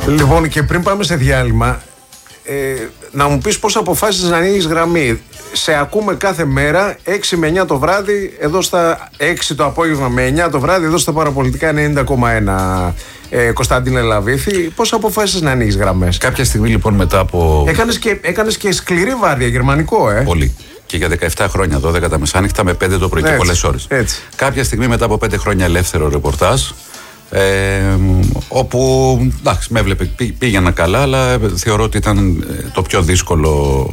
Λοιπόν, και πριν πάμε σε διάλειμμα, να μου πεις πώς αποφάσισες να ανοίγεις γραμμή. Σε ακούμε κάθε μέρα 6 με 9 το βράδυ, εδώ στα 6 το απόγευμα με 9 το βράδυ, εδώ στα Παραπολιτικά 90,1. Κωνσταντίνε Λαβίθη, πώς αποφάσισες να ανοίγεις γραμμές? Κάποια στιγμή λοιπόν μετά από. Έκανες και σκληρή βάρδια, γερμανικό, Πολύ. Και για 17 χρόνια, 12 τα μεσάνυχτα με 5 το πρωί και πολλές ώρες. Έτσι. Κάποια στιγμή μετά από 5 χρόνια ελεύθερο ρεπορτάζ, όπου εντάξει, με έβλεπε, πήγαινα καλά, αλλά θεωρώ ότι ήταν το πιο δύσκολο.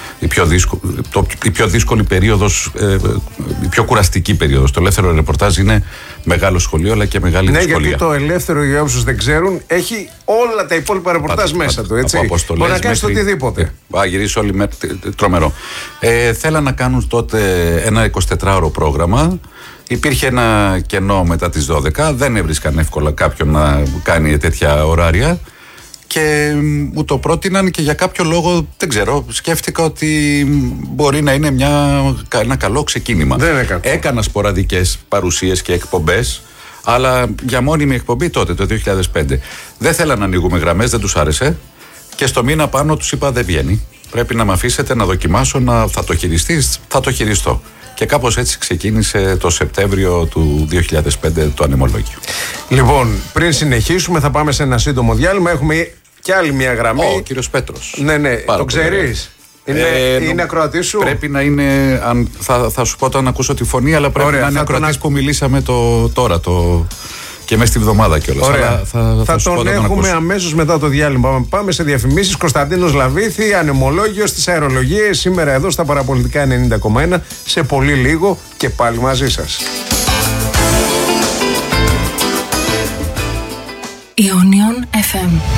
Η πιο δύσκολη περίοδος, η πιο κουραστική περίοδος. Το ελεύθερο ρεπορτάζ είναι μεγάλο σχολείο, αλλά και μεγάλη δυσκολία. Γιατί το ελεύθερο, για όσους δεν ξέρουν, έχει όλα τα υπόλοιπα ρεπορτάζ μέσα του. Έτσι. Μπορεί να κάνεις οτιδήποτε. Γυρίσει όλη μέρα. Τρομερό. Θέλαν να κάνουν τότε ένα 24ωρο πρόγραμμα. Υπήρχε ένα κενό μετά τις 12. Δεν έβρισκαν εύκολα κάποιον να κάνει τέτοια ωράρια. Και μου το πρότειναν και για κάποιο λόγο, δεν ξέρω, σκέφτηκα ότι μπορεί να είναι ένα καλό ξεκίνημα. Έκανα σποραδικές παρουσίες και εκπομπές, αλλά για μόνιμη εκπομπή τότε, το 2005. Δεν θέλαν να ανοίγουμε γραμμές, δεν τους άρεσε. Και στο μήνα πάνω τους είπα: δεν βγαίνει. Πρέπει να με αφήσετε να δοκιμάσω, θα το χειριστείς, θα το χειριστώ. Και κάπως έτσι ξεκίνησε το Σεπτέμβριο του 2005 το ανεμολόγιο. Λοιπόν, πριν συνεχίσουμε, θα πάμε σε ένα σύντομο διάλειμμα. Έχουμε και άλλη μια γραμμή. Ο κύριος Πέτρος. Ναι, το ξέρεις. Είναι ακροατής σου. Πρέπει να είναι. Θα σου πω όταν ακούσω τη φωνή, αλλά πρέπει να είναι ακροατής που μιλήσαμε τώρα. Και μέσα στη βδομάδα κιόλας. Θα τον έχουμε αμέσως μετά το διάλειμμα. Πάμε σε διαφημίσεις. Κωνσταντίνος Λαβίθη, ανεμολόγιο στις αερολογίες. Σήμερα εδώ στα Παραπολιτικά 90,1. Σε πολύ λίγο και πάλι μαζί σας. Ionion FM.